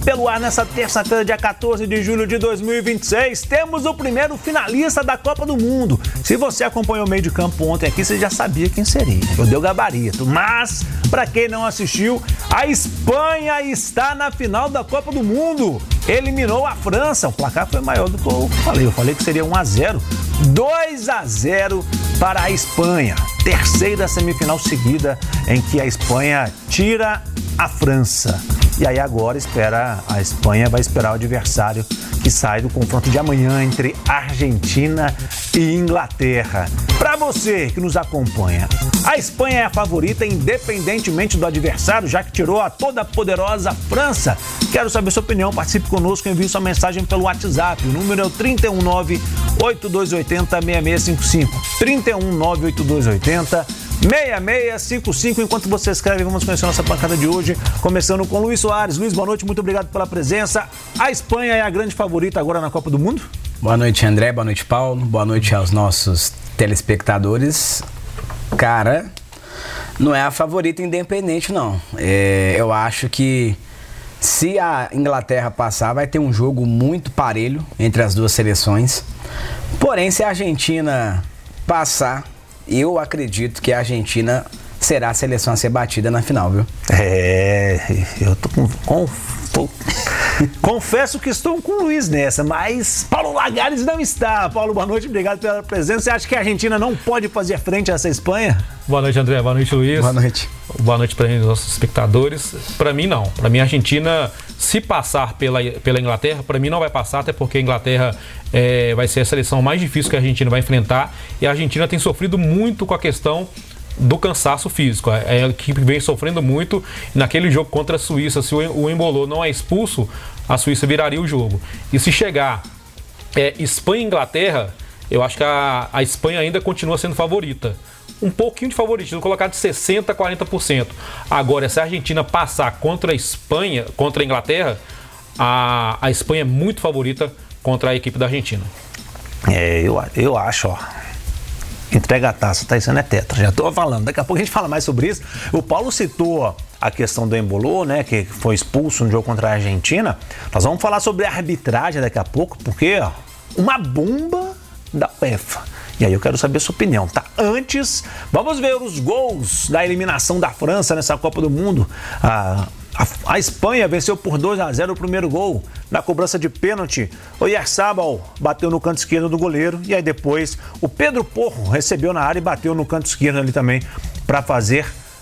pelo ar nessa terça-feira, dia 14 de julho de 2026. Temos o primeiro finalista da Copa do Mundo. Se você acompanhou o meio de campo ontem aqui, você já sabia quem seria. Eu dei o gabarito. Mas, para quem não assistiu, a Espanha está na final da Copa do Mundo. Eliminou a França. O placar foi maior do que eu falei. Eu falei que seria 1-0. 2-0 para a Espanha. Terceira semifinal seguida em que a Espanha tira a França. E aí agora a Espanha vai esperar o adversário que sai do confronto de amanhã entre Argentina e Inglaterra. Para você que nos acompanha, a Espanha é a favorita independentemente do adversário, já que tirou a toda poderosa França. Quero saber sua opinião, participe conosco, envie sua mensagem pelo WhatsApp. O número é o 319-8280-6655. 319-8280-6655. Enquanto você escreve, vamos conhecer nossa bancada de hoje, começando com Luiz Soares. Luiz, boa noite, muito obrigado pela presença. A Espanha é a grande favorita agora na Copa do Mundo? Boa noite, André, boa noite, Paulo, boa noite aos nossos telespectadores. Cara, não é a favorita independente, não. Eu acho que se a Inglaterra passar, vai ter um jogo muito parelho entre as duas seleções. Porém, se a Argentina passar, eu acredito que a Argentina será a seleção a ser batida na final, viu? Eu tô confesso que estou com o Luiz nessa, mas Paulo Lagares não está. Paulo, boa noite, obrigado pela presença. Você acha que a Argentina não pode fazer frente a essa Espanha? Boa noite, André. Boa noite, Luiz. Boa noite. Boa noite para os nossos espectadores. Para mim, não. Para mim, a Argentina, se passar pela Inglaterra, para mim não vai passar, até porque a Inglaterra vai ser a seleção mais difícil que a Argentina vai enfrentar. E a Argentina tem sofrido muito com a questão do cansaço físico. A equipe vem sofrendo muito. Naquele jogo contra a Suíça, se o Embolo não é expulso, a Suíça viraria o jogo. E se chegar Espanha e Inglaterra, eu acho que a Espanha ainda continua sendo favorita. Um pouquinho de favoritismo, colocar de 60% a 40%. Agora, se a Argentina passar contra a Espanha, contra a Inglaterra, a Espanha é muito favorita contra a equipe da Argentina. Eu acho, entrega a taça, tá? Isso não é tetra, já tô falando. Daqui a pouco a gente fala mais sobre isso. O Paulo citou a questão do Embolo, né, que foi expulso no jogo contra a Argentina. Nós vamos falar sobre a arbitragem daqui a pouco, porque uma bomba da UEFA. E aí eu quero saber a sua opinião, tá? Antes, vamos ver os gols da eliminação da França nessa Copa do Mundo. A Espanha venceu por 2-0 o primeiro gol na cobrança de pênalti. O Oyarzabal bateu no canto esquerdo do goleiro e aí depois o Pedro Porro recebeu na área e bateu no canto esquerdo ali também para fazer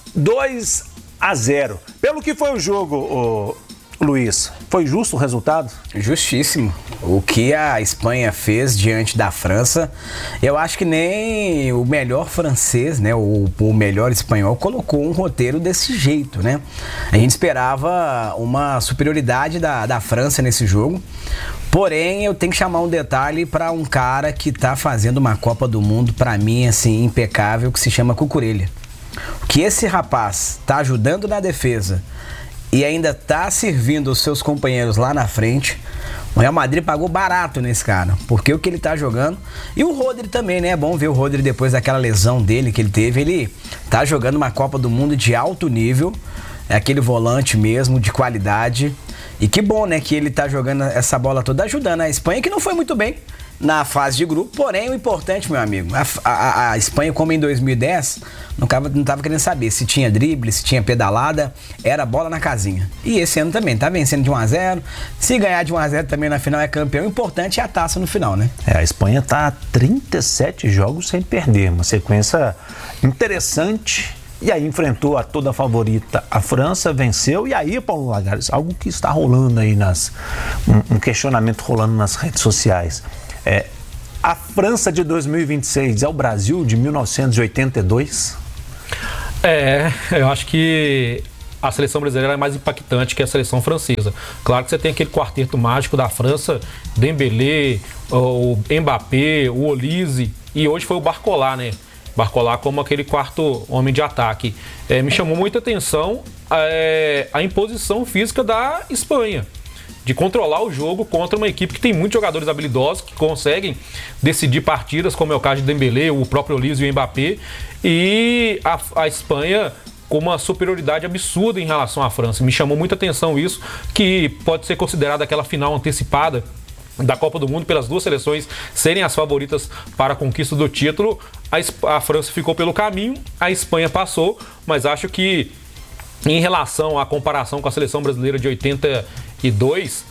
2-0. Pelo que foi o jogo, Luiz, foi justo o resultado? Justíssimo. O que a Espanha fez diante da França, eu acho que nem o melhor francês, né, o melhor espanhol colocou um roteiro desse jeito, né? A gente esperava uma superioridade da França nesse jogo, porém eu tenho que chamar um detalhe para um cara que tá fazendo uma Copa do Mundo, para mim, assim, impecável, que se chama Cucurella. O que esse rapaz tá ajudando na defesa e ainda tá servindo os seus companheiros lá na frente, o Real Madrid pagou barato nesse cara, porque o que ele tá jogando, e o Rodri também, né? É bom ver o Rodri depois daquela lesão dele que ele teve, ele tá jogando uma Copa do Mundo de alto nível, é aquele volante mesmo, de qualidade, e que bom, né, que ele tá jogando essa bola toda, ajudando a Espanha, que não foi muito bem na fase de grupo, porém o importante, meu amigo, a Espanha, como em 2010, não tava querendo saber se tinha drible, se tinha pedalada, era bola na casinha. E esse ano também, tá vencendo de 1-0, se ganhar de 1-0 também na final é campeão, o importante é a taça no final, né? A Espanha tá a 37 jogos sem perder, uma sequência interessante. E aí enfrentou a toda favorita a França, venceu. E aí, Paulo Lagares, algo que está rolando aí um questionamento rolando nas redes sociais. A França de 2026 é o Brasil de 1982? Eu acho que a seleção brasileira é mais impactante que a seleção francesa. Claro que você tem aquele quarteto mágico da França, Dembélé, o Mbappé, o Olise, e hoje foi o Barcola, né? Barcola como aquele quarto homem de ataque. Me chamou muita atenção a imposição física da Espanha, de controlar o jogo contra uma equipe que tem muitos jogadores habilidosos, que conseguem decidir partidas, como é o caso de Dembélé, o próprio Olise e o Mbappé. E a Espanha com uma superioridade absurda em relação à França. Me chamou muita atenção isso, que pode ser considerada aquela final antecipada da Copa do Mundo, pelas duas seleções serem as favoritas para a conquista do título. A França ficou pelo caminho, a Espanha passou, mas acho que em relação à comparação com a seleção brasileira de 82,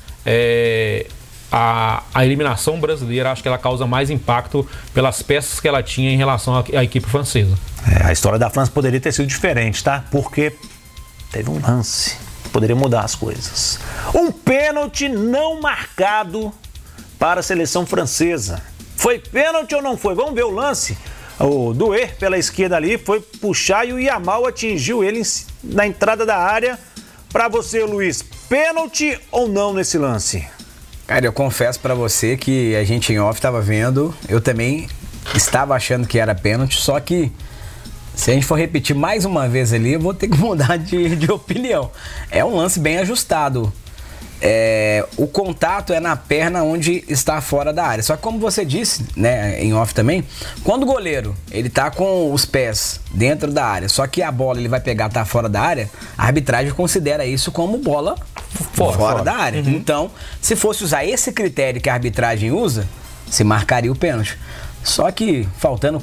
a eliminação brasileira, acho que ela causa mais impacto pelas peças que ela tinha em relação à equipe francesa. A história da França poderia ter sido diferente, tá? Porque teve um lance que poderia mudar as coisas. Um pênalti não marcado para a seleção francesa. Foi pênalti ou não foi? Vamos ver o lance. O Doué, pela esquerda ali, foi puxar e o Yamal atingiu ele na entrada da área. Para você, Luiz, pênalti ou não nesse lance? Cara, eu confesso pra você que a gente em off estava vendo, eu também estava achando que era pênalti, só que se a gente for repetir mais uma vez ali, eu vou ter que mudar de opinião. É um lance bem ajustado. O contato é na perna onde está fora da área. Só que como você disse, né, em off também, quando o goleiro ele tá com os pés dentro da área, só que a bola ele vai pegar, tá fora da área, a arbitragem considera isso como bola fora da área. Uhum. Então, se fosse usar esse critério que a arbitragem usa, se marcaria o pênalti. Só que faltando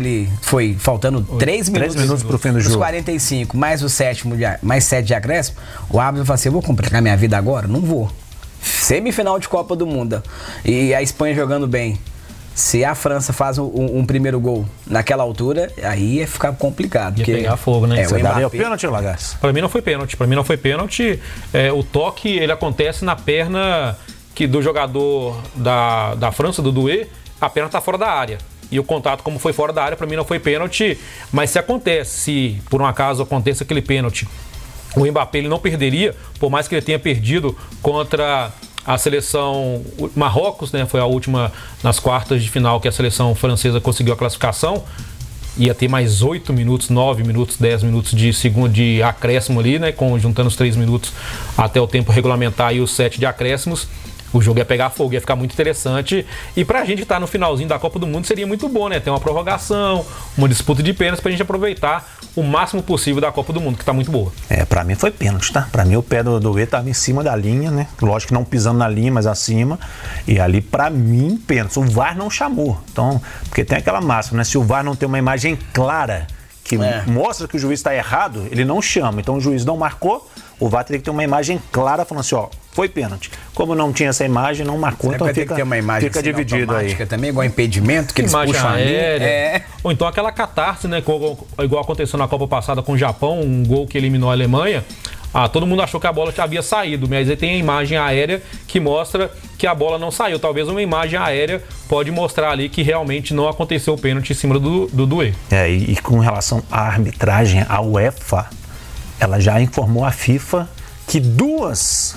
3 minutos pro fim do jogo. Os 45, mais o sétimo, mais 7 de acréscimo, o árbitro falou assim: eu vou complicar minha vida agora? Não vou. Semifinal de Copa do Mundo. E a Espanha jogando bem. Se a França faz um primeiro gol naquela altura, aí ia ficar complicado. Ia pegar fogo, né? Você daria o pênalti, Lagasse? Pra mim não foi pênalti. O toque, ele acontece na perna do jogador da França, do Doué. A perna está fora da área. E o contato, como foi fora da área, para mim não foi pênalti. Mas se por um acaso acontece aquele pênalti, o Mbappé ele não perderia, por mais que ele tenha perdido contra a seleção Marrocos, né? Foi a última nas quartas de final que a seleção francesa conseguiu a classificação. Ia ter mais 8 minutos, 9 minutos, 10 minutos de acréscimo ali, né? Juntando os 3 minutos até o tempo regulamentar e os 7 de acréscimos. O jogo ia pegar fogo, ia ficar muito interessante. E pra gente estar no finalzinho da Copa do Mundo seria muito bom, né? Ter uma prorrogação, uma disputa de pênaltis pra gente aproveitar o máximo possível da Copa do Mundo, que tá muito boa. Pra mim foi pênalti, tá? Pra mim o pé do Doué tava em cima da linha, né? Lógico que não pisando na linha, mas acima. E ali, pra mim, pênalti. O VAR não chamou. Então, porque tem aquela máxima, né? Se o VAR não tem uma imagem clara que mostra que o juiz está errado, ele não chama. Então o juiz não marcou, o VAR teria que ter uma imagem clara falando assim, foi pênalti. Como não tinha essa imagem, não marcou, então fica, ter uma imagem fica dividido aí. Também, igual impedimento, que eles puxam aérea. Ou então aquela catarse, né? Igual aconteceu na Copa passada com o Japão, um gol que eliminou a Alemanha. Todo mundo achou que a bola havia saído, mas aí tem a imagem aérea que mostra que a bola não saiu. Talvez uma imagem aérea pode mostrar ali que realmente não aconteceu o pênalti em cima do Doué. E com relação à arbitragem, a UEFA, ela já informou a FIFA que duas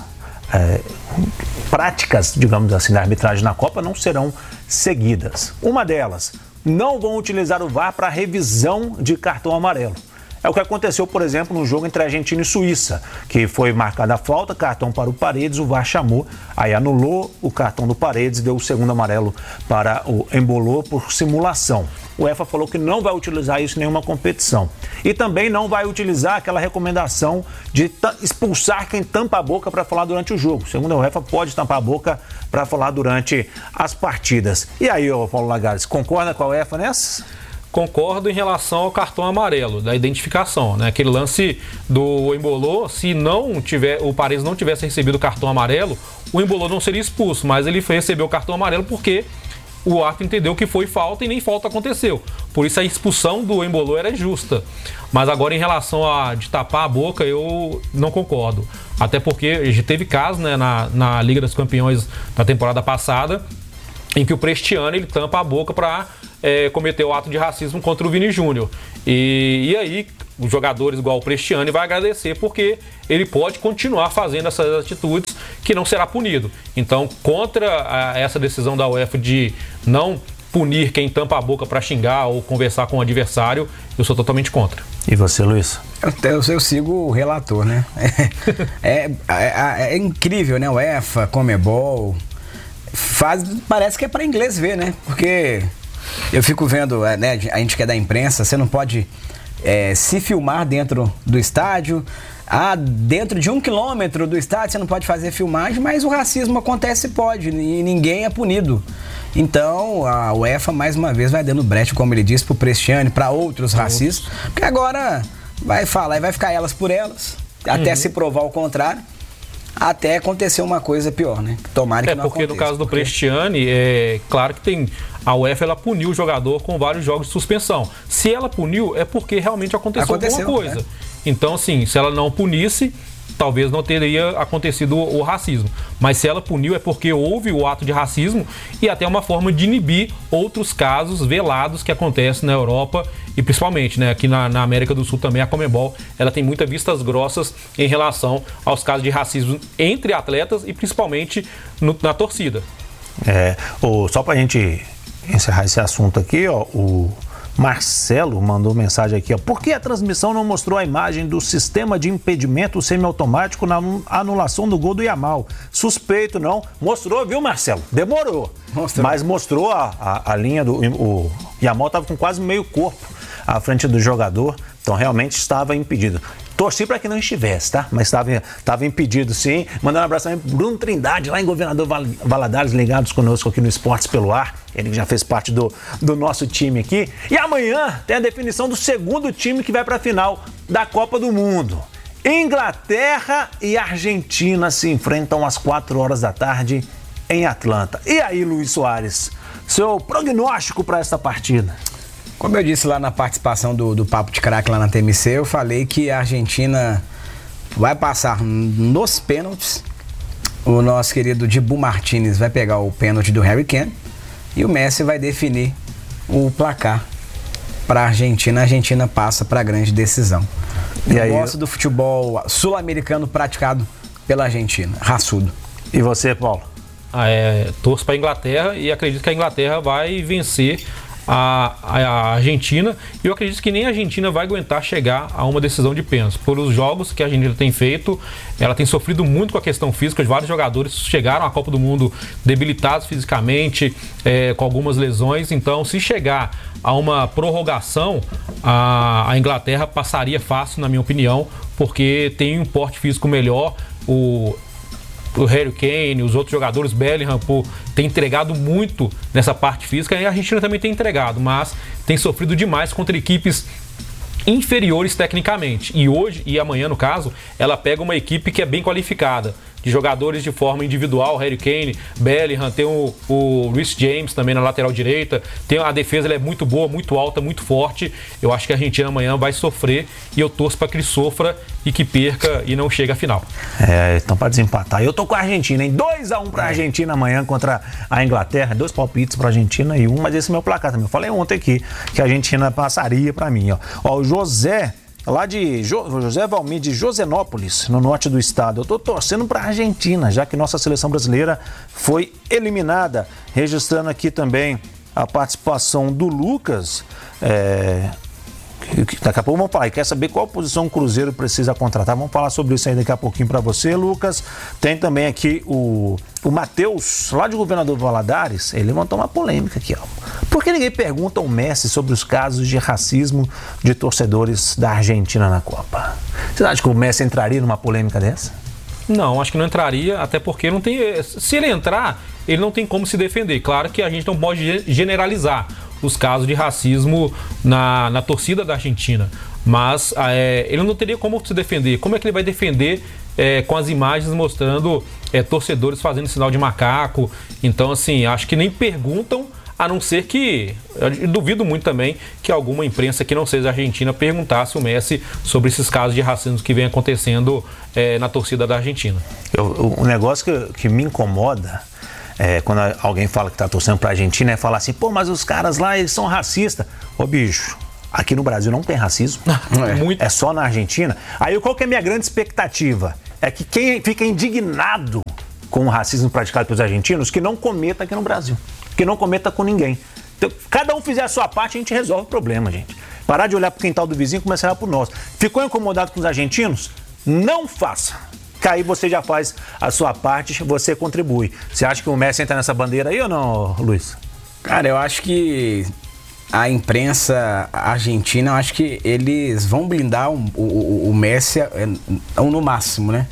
práticas, digamos assim, da arbitragem na Copa não serão seguidas. Uma delas, não vão utilizar o VAR para revisão de cartão amarelo. É o que aconteceu, por exemplo, no jogo entre Argentina e Suíça, que foi marcada a falta, cartão para o Paredes, o VAR chamou, aí anulou o cartão do Paredes, deu o segundo amarelo para o Embolou por simulação. O UEFA falou que não vai utilizar isso em nenhuma competição. E também não vai utilizar aquela recomendação de expulsar quem tampa a boca para falar durante o jogo. Segundo a UEFA, pode tampar a boca para falar durante as partidas. E aí, Paulo Lagares, concorda com a UEFA nessa? Concordo em relação ao cartão amarelo, da identificação, né? Aquele lance do Embolou, se o Paredes não tivesse recebido o cartão amarelo, o Embolou não seria expulso, mas ele recebeu o cartão amarelo porque o árbitro entendeu que foi falta e nem falta aconteceu. Por isso a expulsão do Embolou era justa. Mas agora em relação de tapar a boca, eu não concordo. Até porque já teve caso, né, na Liga dos Campeões da temporada passada, em que o Prestiano ele tampa a boca para cometer o ato de racismo contra o Vini Júnior. E aí, os jogadores igual o Prestiano vai agradecer porque ele pode continuar fazendo essas atitudes que não será punido. Então, contra essa decisão da UEFA de não punir quem tampa a boca para xingar ou conversar com o adversário, eu sou totalmente contra. E você, Luiz? Eu sigo o relator, né? É incrível, né? UEFA, Conmebol... parece que é para inglês ver, né? Porque eu fico vendo, né, a gente que é da imprensa, você não pode se filmar dentro do estádio. Dentro de 1 quilômetro do estádio você não pode fazer filmagem, mas o racismo acontece, pode, e ninguém é punido. Então a UEFA mais uma vez vai dando brecha, como ele disse, pro Prestiani, para outros racistas, porque agora vai falar e vai ficar elas por elas, até se provar o contrário, até acontecer uma coisa pior, né? Tomara que não aconteça. No caso do Prestiani, claro que a UEFA ela puniu o jogador com vários jogos de suspensão. Se ela puniu, é porque realmente aconteceu alguma coisa. Então, assim, se ela não punisse, talvez não teria acontecido o racismo. Mas se ela puniu, é porque houve o ato de racismo e até uma forma de inibir outros casos velados que acontecem na Europa e principalmente, né, aqui na América do Sul também, a Conmebol, ela tem muitas vistas grossas em relação aos casos de racismo entre atletas e principalmente na torcida. Só pra gente encerrar esse assunto aqui, ó, o Marcelo mandou mensagem aqui, ó. Por que a transmissão não mostrou a imagem do sistema de impedimento semiautomático na anulação do gol do Yamal? Suspeito, não. Mostrou, viu, Marcelo? Demorou. Mas mostrou a linha do... O Yamal estava com quase meio corpo à frente do jogador, então realmente estava impedido. Torci para que não estivesse, tá? Mas estava impedido, sim. Mandando um abraço também pro Bruno Trindade, lá em Governador Valadares, ligados conosco aqui no Esportes pelo Ar. Ele que já fez parte do nosso time aqui. E amanhã tem a definição do segundo time que vai para a final da Copa do Mundo. Inglaterra e Argentina se enfrentam às 4 horas da tarde em Atlanta. E aí, Luiz Soares, seu prognóstico para essa partida? Como eu disse lá na participação do Papo de Craque lá na TMC, eu falei que a Argentina vai passar nos pênaltis. O nosso querido Dibu Martínez vai pegar o pênalti do Harry Kane e o Messi vai definir o placar para a Argentina. A Argentina passa para a grande decisão. Eu gosto do futebol sul-americano praticado pela Argentina, raçudo. E você, Paulo? Torço para a Inglaterra e acredito que a Inglaterra vai vencer a Argentina, e eu acredito que nem a Argentina vai aguentar chegar a uma decisão de pênalti. Por os jogos que a Argentina tem feito, ela tem sofrido muito com a questão física. Vários jogadores chegaram à Copa do Mundo debilitados fisicamente, com algumas lesões. Então, se chegar a uma prorrogação, a Inglaterra passaria fácil, na minha opinião, porque tem um porte físico melhor. O Harry Kane, os outros jogadores, Bellingham, tem entregado muito nessa parte física, e a Argentina também tem entregado, mas tem sofrido demais contra equipes inferiores tecnicamente. E hoje, e amanhã no caso, ela pega uma equipe que é bem qualificada, de jogadores de forma individual, Harry Kane, Bellingham, tem o Reece James também na lateral direita, tem a defesa, ela é muito boa, muito alta, muito forte. Eu acho que a Argentina amanhã vai sofrer, e eu torço para que ele sofra e que perca e não chegue à final. Então para desempatar, eu tô com a Argentina, hein? 2-1 pra Argentina amanhã contra a Inglaterra, 2 palpites pra Argentina e 1, mas esse é meu placar também. Eu falei ontem aqui que a Argentina passaria pra mim, ó. O José, lá de José Valmir, de Josenópolis, no norte do estado. Eu tô torcendo pra Argentina, já que nossa seleção brasileira foi eliminada. Registrando aqui também a participação do Lucas, daqui a pouco vamos falar, e quer saber qual posição o Cruzeiro precisa contratar, vamos falar sobre isso aí daqui a pouquinho para você, Lucas. Tem também aqui o Matheus, lá de Governador Valadares, ele levantou uma polêmica aqui, ó. Por que ninguém pergunta ao Messi sobre os casos de racismo de torcedores da Argentina na Copa? Você acha que o Messi entraria numa polêmica dessa? Não, acho que não entraria, até porque não tem. Se ele entrar, ele não tem como se defender. Claro que a gente não pode generalizar os casos de racismo na torcida da Argentina, mas ele não teria como se defender. Como é que ele vai defender com as imagens mostrando torcedores fazendo sinal de macaco? Então, assim, acho que nem perguntam, a não ser que, eu duvido muito também, que alguma imprensa que não seja argentina perguntasse o Messi sobre esses casos de racismo que vem acontecendo na torcida da Argentina. O negócio que me incomoda quando alguém fala que está torcendo para a Argentina, é falar assim, pô, mas os caras lá, eles são racistas. Ô, bicho, aqui no Brasil não tem racismo. Muito. É só na Argentina. Aí qual que é a minha grande expectativa? É que quem fica indignado com o racismo praticado pelos argentinos, que não cometa aqui no Brasil. Que não cometa com ninguém. Então, cada um fizer a sua parte, a gente resolve o problema, gente. Parar de olhar pro quintal do vizinho e começar a olhar pro nosso. Ficou incomodado com os argentinos? Não faça. Que aí você já faz a sua parte, você contribui. Você acha que o Messi entra nessa bandeira aí ou não, Luiz? Cara, eu acho que a imprensa argentina, eu acho que eles vão blindar o Messi no máximo, né?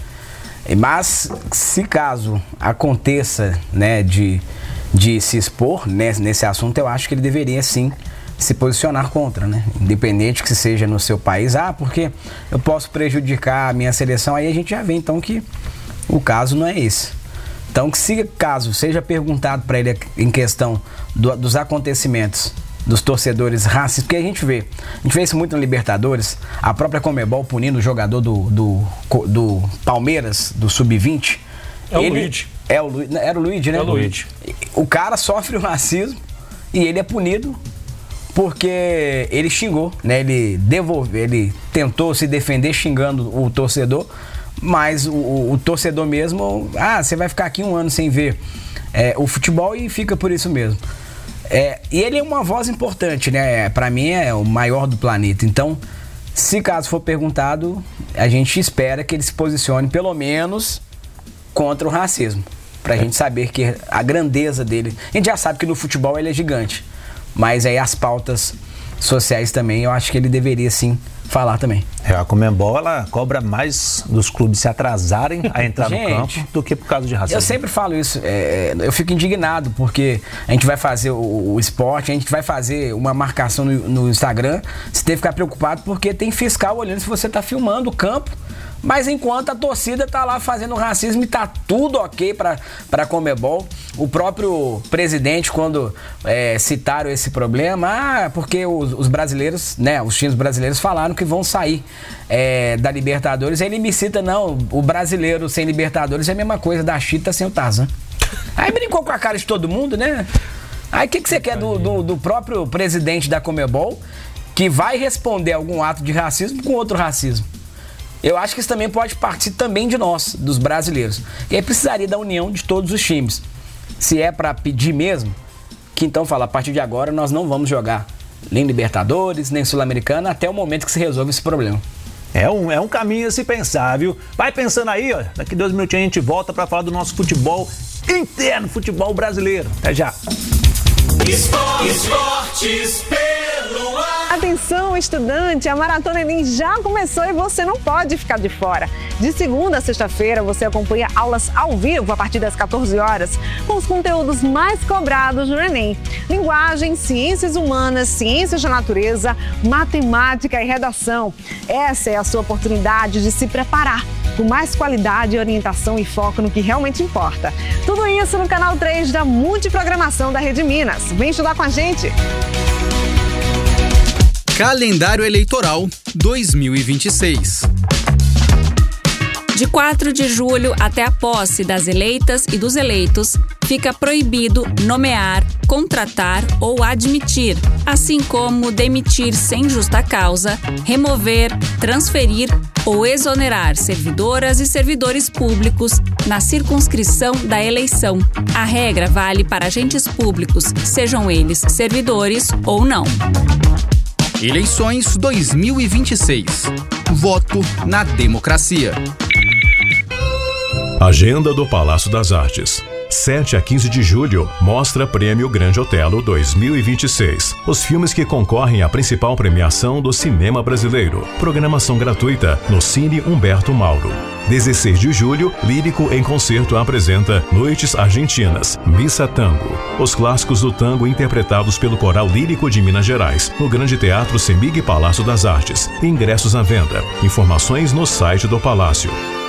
Mas se caso aconteça, né, de se expor, né, nesse assunto, eu acho que ele deveria sim se posicionar contra, né? Independente que seja no seu país, porque eu posso prejudicar a minha seleção, aí a gente já vê então que o caso não é esse. Então, que se caso seja perguntado para ele em questão dos acontecimentos dos torcedores racistas, porque a gente vê isso muito na Libertadores, a própria Conmebol punindo o jogador do Palmeiras, do Sub-20. O Luigi. Era o Luigi, né? É o Luigi. O cara sofre o racismo e ele é punido porque ele xingou, né? Ele tentou se defender xingando o torcedor, mas o torcedor mesmo, você vai ficar aqui um ano sem ver o futebol e fica por isso mesmo. E ele é uma voz importante, né? Pra mim é o maior do planeta. Então, se caso for perguntado, a gente espera que ele se posicione pelo menos contra o racismo, pra gente saber que a grandeza dele. A gente já sabe que no futebol ele é gigante, mas aí as pautas sociais também, eu acho que ele deveria sim falar também. A Conmebol, ela cobra mais dos clubes se atrasarem a entrar no campo do que por causa de racismo. Eu sempre falo isso, eu fico indignado, porque a gente vai fazer o esporte, a gente vai fazer uma marcação no Instagram, você tem que ficar preocupado porque tem fiscal olhando se você está filmando o campo, mas enquanto a torcida tá lá fazendo racismo e tá tudo ok pra Conmebol. O próprio presidente, quando citaram esse problema, porque os brasileiros, né, os times brasileiros falaram que vão sair da Libertadores, ele me cita, não, o brasileiro sem Libertadores é a mesma coisa da Chita sem o Tarzan. Aí brincou com a cara de todo mundo, né? Aí o que você quer do próprio presidente da Conmebol, que vai responder algum ato de racismo com outro racismo? Eu acho que isso também pode partir também de nós, dos brasileiros. E aí precisaria da união de todos os times. Se é para pedir mesmo, que então fala, a partir de agora nós não vamos jogar nem Libertadores, nem Sul-Americana, até o momento que se resolve esse problema. É um caminho a se pensar, viu? Vai pensando aí, ó. Daqui 2 minutinhos a gente volta para falar do nosso futebol interno, futebol brasileiro. Até já. Esportes pelo ar. Atenção, estudante, a Maratona Enem já começou e você não pode ficar de fora. De segunda a sexta-feira, você acompanha aulas ao vivo a partir das 14 horas, com os conteúdos mais cobrados no Enem. Linguagem, ciências humanas, ciências da natureza, matemática e redação. Essa é a sua oportunidade de se preparar com mais qualidade, orientação e foco no que realmente importa. Tudo isso no canal 3 da Multiprogramação da Rede Minas. Vem estudar com a gente! Calendário Eleitoral 2026. De 4 de julho até a posse das eleitas e dos eleitos, fica proibido nomear, contratar ou admitir, assim como demitir sem justa causa, remover, transferir ou exonerar servidoras e servidores públicos na circunscrição da eleição. A regra vale para agentes públicos, sejam eles servidores ou não. Eleições 2026. Voto na democracia. Agenda do Palácio das Artes. 7 a 15 de julho, Mostra Prêmio Grande Otelo 2026. Os filmes que concorrem à principal premiação do cinema brasileiro. Programação gratuita no Cine Humberto Mauro. 16 de julho, Lírico em Concerto apresenta Noites Argentinas, Missa Tango. Os clássicos do tango interpretados pelo Coral Lírico de Minas Gerais, no Grande Teatro Semig Palácio das Artes. Ingressos à venda. Informações no site do Palácio.